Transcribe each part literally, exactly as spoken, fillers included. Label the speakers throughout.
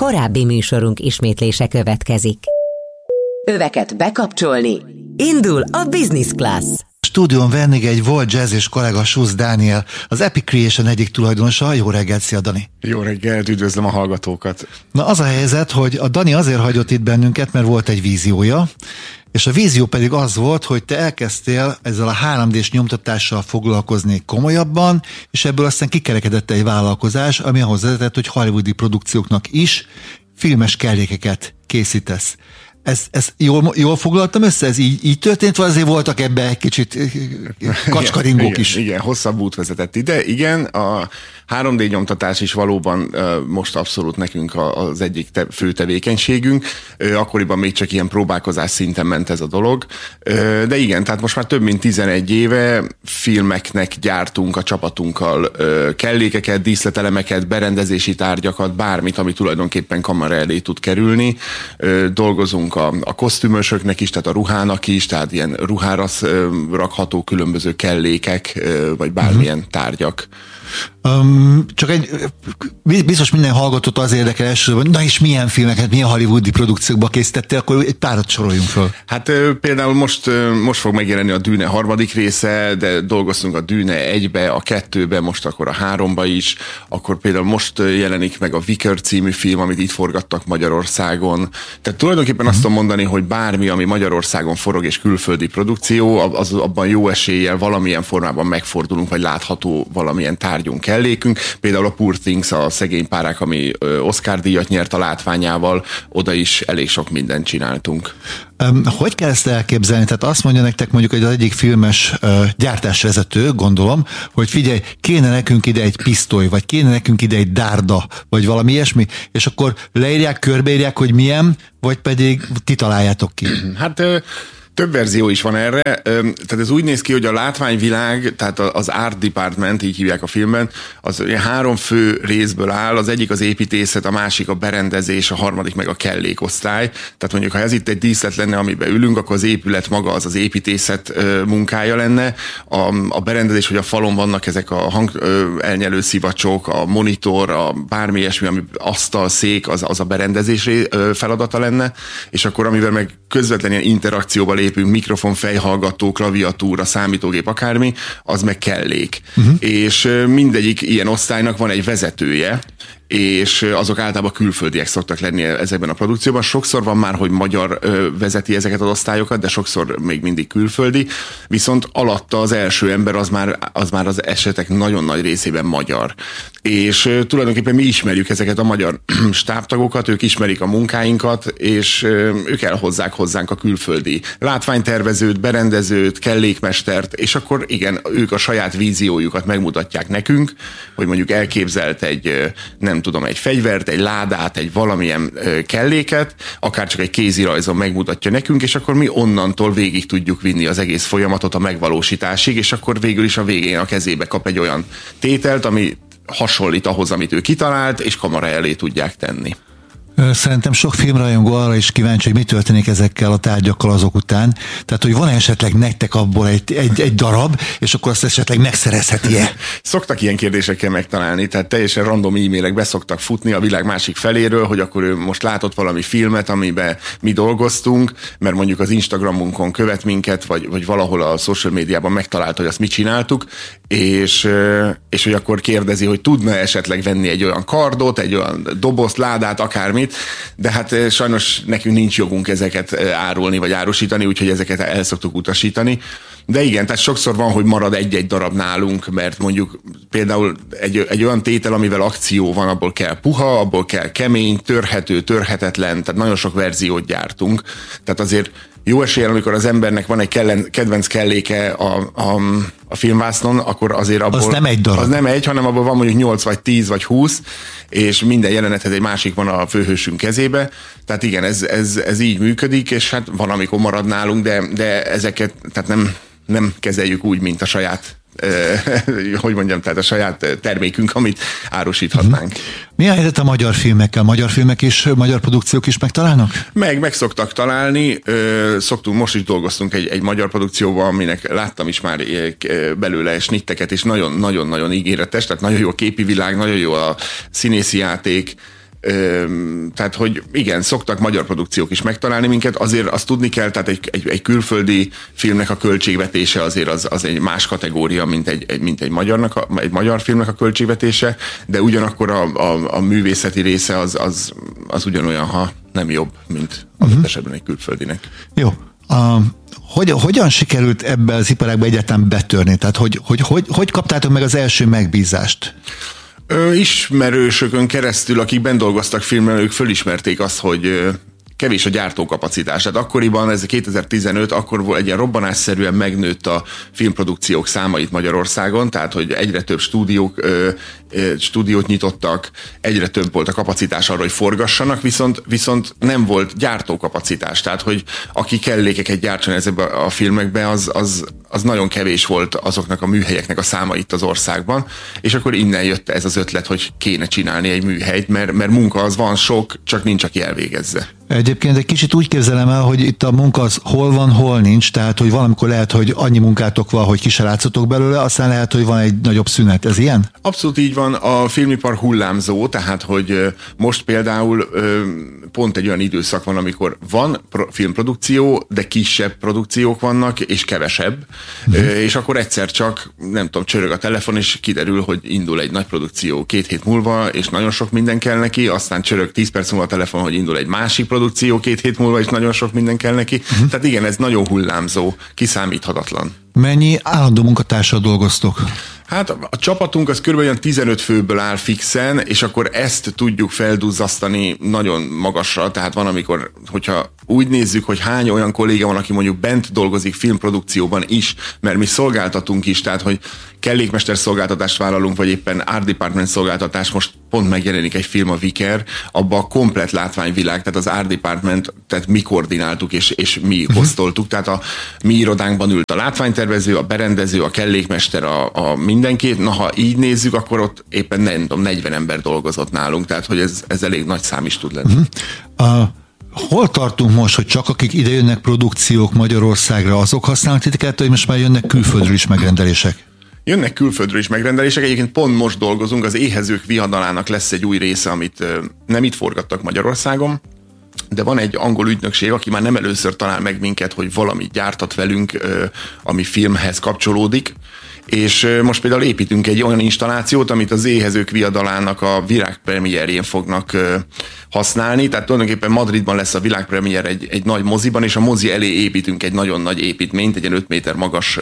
Speaker 1: Korábbi műsorunk ismétlése következik. Öveket bekapcsolni. Indul a Business Class.
Speaker 2: Stúdión vendége egy volt jazz és kollega, Susz Dániel, az Epic Creation egyik tulajdonosa. Jó reggelt, szia Dani!
Speaker 3: Jó reggelt, üdvözlöm a hallgatókat!
Speaker 2: Na az a helyzet, hogy a Dani azért hagyott itt bennünket, mert volt egy víziója, és a vízió pedig az volt, hogy te elkezdtél ezzel a három dés nyomtatással foglalkozni komolyabban, és ebből aztán kikerekedett egy vállalkozás, ami ahhoz vezetett, hogy hollywoodi produkcióknak is filmes kellékeket készítesz. Ez, ez jól, jól foglaltam össze? Ez így, így történt, vagy azért voltak ebbe egy kicsit kacskaringók
Speaker 3: igen,
Speaker 2: is?
Speaker 3: Igen, igen, hosszabb út vezetett ide. Igen, a három dé nyomtatás is valóban uh, most abszolút nekünk az egyik te- fő tevékenységünk. Uh, akkoriban még csak ilyen próbálkozás szinten ment ez a dolog. Uh, de igen, tehát most már több mint tizenegy éve filmeknek gyártunk a csapatunkkal uh, kellékeket, díszletelemeket, berendezési tárgyakat, bármit, ami tulajdonképpen kamera elé tud kerülni. Uh, dolgozunk a, a kosztümösöknek is, tehát a ruhának is, tehát ilyen ruhára uh, rakható különböző kellékek, uh, vagy bármilyen uh-huh. tárgyak.
Speaker 2: Um, csak egy, biztos minden hallgatót az érdekel elsősorban, na és milyen filmeket, milyen hollywoodi produkciókba készítettél, akkor egy párat soroljunk föl.
Speaker 3: Hát például most, most fog megjelenni a Dűne harmadik része, de dolgoztunk a Dűne egybe, a kettőbe, most akkor a háromba is, akkor például most jelenik meg a Vicar című film, amit itt forgattak Magyarországon. Tehát tulajdonképpen azt tudom mondani, hogy bármi, ami Magyarországon forog és külföldi produkció, az abban jó eséllyel valamilyen formában megfordulunk, vagy látható valamilyen tárgyunk, kellékünk. Például a Poor Things, a szegény párák, ami Oscar-díjat nyert a látványával, oda is elég sok mindent csináltunk.
Speaker 2: Um, hogy kell ezt elképzelni? Tehát azt mondja nektek mondjuk egy az egyik filmes uh, gyártásvezető, gondolom, hogy figyelj, kéne nekünk ide egy pisztoly, vagy kéne nekünk ide egy dárda, vagy valami ilyesmi, és akkor leírják, körbeírják, hogy milyen, vagy pedig ti találjátok ki?
Speaker 3: Hát több verzió is van erre, tehát ez úgy néz ki, hogy a látványvilág, tehát az art department, így hívják a filmben, az három fő részből áll, az egyik az építészet, a másik a berendezés, a harmadik meg a kellékosztály. Tehát mondjuk, ha ez itt egy díszlet lenne, amiben ülünk, akkor az épület maga az az építészet munkája lenne. A, a berendezés, hogy a falon vannak ezek a hang elnyelő szivacsok, a monitor, a bármi ilyesmi, ami asztal, szék, az, az a berendezés feladata lenne, és akkor amivel meg közvetlenül interakcióba lépünk, mikrofon, fejhallgató, klaviatúra, számítógép, akármi, az meg kellék. Uh-huh. És mindegyik ilyen osztálynak van egy vezetője, és azok általában külföldiek szoktak lenni ezekben a produkcióban. Sokszor van már, hogy magyar ö, vezeti ezeket az osztályokat, de sokszor még mindig külföldi, viszont alatta az első ember az már, az már az esetek nagyon nagy részében magyar. És ö, tulajdonképpen mi ismerjük ezeket a magyar stábtagokat, ők ismerik a munkáinkat, és ö, ők elhozzák hozzánk a külföldi látványtervezőt, berendezőt, kellékmestert, és akkor igen, ők a saját víziójukat megmutatják nekünk, hogy mondjuk elképzelt egy ö, nem nem tudom, egy fegyvert, egy ládát, egy valamilyen ö, kelléket, akár csak egy kézirajzon megmutatja nekünk, és akkor mi onnantól végig tudjuk vinni az egész folyamatot a megvalósításig, és akkor végül is a végén a kezébe kap egy olyan tételt, ami hasonlít ahhoz, amit ő kitalált, és kamera elé tudják tenni.
Speaker 2: Szerintem sok filmrajongó arra is kíváncsi, hogy mi történik ezekkel a tárgyakkal azok után. Tehát, hogy van esetleg nektek abból egy, egy, egy darab, és akkor azt esetleg megszerezheti-e?
Speaker 3: Szoktak ilyen kérdésekkel megtalálni, tehát teljesen random e-mailek be szoktak futni a világ másik feléről, hogy akkor ő most látott valami filmet, amiben mi dolgoztunk, mert mondjuk az Instagramunkon követ minket, vagy, vagy valahol a social médiában megtalálta, hogy azt mi csináltuk, és, és hogy akkor kérdezi, hogy tudna esetleg venni egy olyan kardot, egy olyan dobozt, ládát, akármi, de hát sajnos nekünk nincs jogunk ezeket árulni vagy árusítani, úgyhogy ezeket el szoktuk utasítani. De igen, tehát sokszor van, hogy marad egy-egy darab nálunk, mert mondjuk például egy, egy olyan tétel, amivel akció van, abból kell puha, abból kell kemény, törhető, törhetetlen, tehát nagyon sok verziót gyártunk. Tehát azért jó eséllyel, amikor az embernek van egy kellen, kedvenc kelléke a, a, a filmvásznon, akkor azért abból...
Speaker 2: Az nem egy darab.
Speaker 3: Az nem egy, hanem abból van mondjuk nyolc vagy tíz vagy húsz, és minden jelenethez egy másik van a főhősünk kezébe. Tehát igen, ez, ez, ez így működik, és hát van, amikor marad nálunk, de, de ezeket tehát nem, nem kezeljük úgy, mint a saját hogy mondjam, tehát a saját termékünk, amit árusíthatnánk.
Speaker 2: Mi a helyzet a magyar filmekkel? Magyar filmek is, magyar produkciók is megtalálnak?
Speaker 3: Meg, meg szoktak találni. Szoktunk, most is dolgoztunk egy, egy magyar produkcióban, aminek láttam is már belőle snitteket, és nagyon-nagyon-nagyon ígéretes, tehát nagyon jó a képi világ, nagyon jó a színészi játék, Tehát, hogy igen, szoktak magyar produkciók is megtalálni minket, azért azt tudni kell, tehát egy, egy, egy külföldi filmnek a költségvetése azért az, az egy más kategória, mint egy, mint egy, magyarnak a, egy magyar filmnek a költségvetése, de ugyanakkor a, a, a művészeti része az, az, az ugyanolyan, ha nem jobb, mint adott uh-huh. esetben egy külföldinek.
Speaker 2: Jó. Um, hogy, hogyan sikerült ebbe az iparágba egyáltalán betörni? Tehát hogy, hogy, hogy, hogy kaptátok meg az első megbízást?
Speaker 3: Ö, ismerősökön keresztül, akik bent dolgoztak filmben, ők fölismerték azt, hogy ö, kevés a gyártókapacitás. Tehát akkoriban, ez kétezer-tizenöt, akkor volt egy ilyen robbanásszerűen megnőtt a filmprodukciók száma itt Magyarországon, tehát hogy egyre több stúdiók, ö, ö, stúdiót nyitottak, egyre több volt a kapacitás arra, hogy forgassanak, viszont, viszont nem volt gyártókapacitás. Tehát, hogy aki kellékeket gyártson ezekbe a filmekbe, az, az, az nagyon kevés volt azoknak a műhelyeknek a száma itt az országban, és akkor innen jött ez az ötlet, hogy kéne csinálni egy műhelyt, mert, mert munka az van sok, csak nincs, aki elvégezze.
Speaker 2: Egyébként egy kicsit úgy képzelem el, hogy itt a munka az hol van, hol nincs, tehát hogy valamikor lehet, hogy annyi munkátok van, hogy ki se látszotok belőle, aztán lehet, hogy van egy nagyobb szünet. Ez ilyen?
Speaker 3: Abszolút így van, a filmipar hullámzó, tehát hogy most például pont egy olyan időszak van, amikor van filmprodukció, de kisebb produkciók vannak, és kevesebb, uh-huh. és akkor egyszer csak, nem tudom, csörög a telefon, és kiderül, hogy indul egy nagy produkció két hét múlva, és nagyon sok minden kell neki, aztán csörög tíz perc múlva a telefon, hogy indul egy másik produkció két hét múlva, és nagyon sok minden kell neki. Uh-huh. Tehát igen, ez nagyon hullámzó, kiszámíthatatlan.
Speaker 2: Mennyi állandó munkatársal dolgoztok?
Speaker 3: Hát a csapatunk az kb. Olyan tizenöt főből áll fixen, és akkor ezt tudjuk felduzzasztani nagyon magasra, tehát van, amikor, hogyha úgy nézzük, hogy hány olyan kolléga van, aki mondjuk bent dolgozik filmprodukcióban is, mert mi szolgáltatunk is, tehát hogy kellékmester szolgáltatást vállalunk, vagy éppen Art Department szolgáltatás, most pont megjelenik egy film, a Viker, abba a komplett látványvilág, tehát az Art Department, tehát mi koordináltuk, és, és mi uh-huh. hoztoltuk, tehát a mi irodánkban ült a látványtervező, a berendező, a kellékmester, a, a mindenki. Na, ha így nézzük, akkor ott éppen nem tudom, negyven ember dolgozott nálunk, tehát hogy ez, ez elég nagy szám is tud lenni.
Speaker 2: Uh-huh. Uh, hol tartunk most, hogy csak akik ide jönnek produkciók Magyarországra, azok használnak titeket, hogy most már jönnek külföldről is megrendelések?
Speaker 3: Jönnek külföldről is megrendelések, egyébként pont most dolgozunk, az Éhezők viadalának lesz egy új része, amit uh, nem itt forgattak Magyarországon, de van egy angol ügynökség, aki már nem először talál meg minket, hogy valamit gyártat velünk, uh, ami filmhez kapcsolódik, és most például építünk egy olyan installációt, amit az Éhezők viadalának a világpremierjén fognak uh, használni, tehát tulajdonképpen Madridban lesz a világpremier egy, egy nagy moziban, és a mozi elé építünk egy nagyon nagy építményt, egy ilyen öt méter magas uh,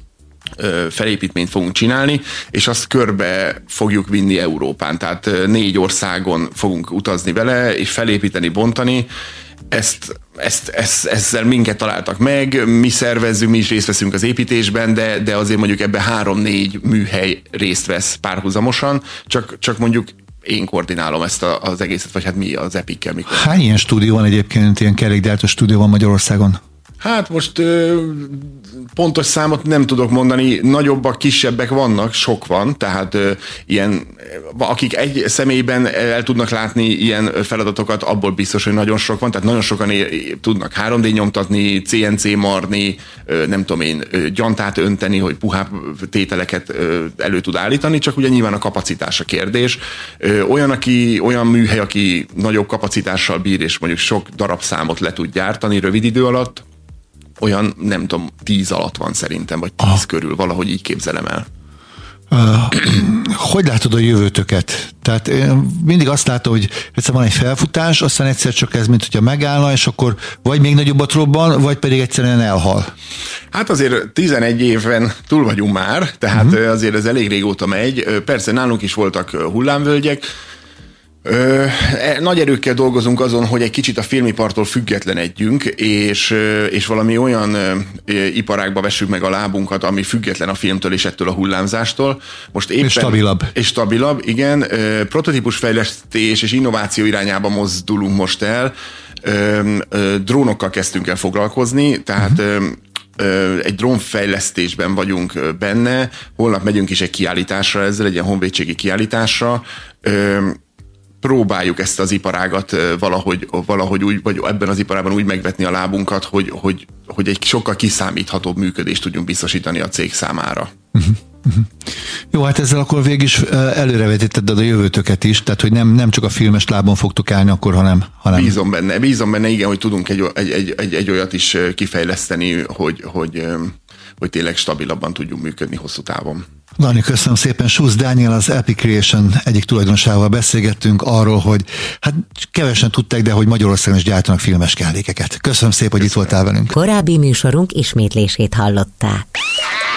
Speaker 3: uh, felépítményt fogunk csinálni, és azt körbe fogjuk vinni Európán, tehát uh, négy országon fogunk utazni vele, és felépíteni, bontani. Ezt, ezt, ezt, ezzel minket találtak meg, mi szervezzük, mi is részt veszünk az építésben, de, de azért mondjuk ebben három-négy műhely részt vesz párhuzamosan, csak, csak mondjuk én koordinálom ezt a, az egészet, vagy hát mi az Epickel. Mikor.
Speaker 2: Hány ilyen stúdió van egyébként, ilyen kerékgyártó stúdió van Magyarországon?
Speaker 3: Hát most ö, pontos számot nem tudok mondani, nagyobbak, kisebbek vannak, sok van, tehát ö, ilyen, akik egy személyben el tudnak látni ilyen feladatokat, abból biztos, hogy nagyon sok van, tehát nagyon sokan é- tudnak három dé nyomtatni, cé en cé marni, ö, nem tudom én, ö, gyantát önteni, hogy puhább tételeket ö, elő tud állítani, csak ugye nyilván a kapacitás a kérdés. Ö, olyan, aki, olyan műhely, aki nagyobb kapacitással bír, és mondjuk sok darabszámot le tud gyártani rövid idő alatt, olyan, nem tudom, tíz alatt van szerintem, vagy tíz ah. körül, valahogy így képzelem el.
Speaker 2: Uh, hogy látod a jövőtöket? Tehát én mindig azt látom, hogy egyszer van egy felfutás, aztán egyszer csak ez, mint hogyha megállna, és akkor vagy még nagyobbat robban, vagy pedig egyszerűen elhal.
Speaker 3: Hát azért tizenegy éven túl vagyunk már, tehát uh-huh. azért ez elég régóta megy. Persze nálunk is voltak hullámvölgyek, Ö, nagy erőkkel dolgozunk azon, hogy egy kicsit a filmipartól függetlenedjünk, és, és valami olyan ö, iparágba vessük meg a lábunkat, ami független a filmtől és ettől a hullámzástól. Most éppen,
Speaker 2: és stabilabb.
Speaker 3: És stabilabb, igen. Ö, prototípusfejlesztés és innováció irányába mozdulunk most el. Ö, ö, drónokkal kezdtünk el foglalkozni, tehát uh-huh. ö, egy drónfejlesztésben vagyunk benne. Holnap megyünk is egy kiállításra ezzel, egy ilyen honvédségi kiállításra. Ö, próbáljuk ezt az iparágat valahogy, valahogy úgy, vagy ebben az iparában úgy megvetni a lábunkat, hogy, hogy, hogy egy sokkal kiszámíthatóbb működést tudjunk biztosítani a cég számára. Uh-huh.
Speaker 2: Uh-huh. Jó, hát ezzel akkor végig is előrevetítetted a jövőtöket is, tehát hogy nem, nem csak a filmes lábon fogtok állni akkor, hanem... hanem...
Speaker 3: Bízom benne, bízom benne, igen, hogy tudunk egy, egy, egy, egy, egy olyat is kifejleszteni, hogy, hogy, hogy tényleg stabilabban tudjunk működni hosszú távon.
Speaker 2: Dani, köszönöm szépen. Susz Dániel, az Epic Creation egyik tulajdonosával beszélgettünk arról, hogy hát kevesen tudták, de hogy Magyarországon is gyártanak filmes kellékeket. Köszönöm szépen, hogy itt voltál velünk.
Speaker 1: Korábbi műsorunk ismétlését hallották.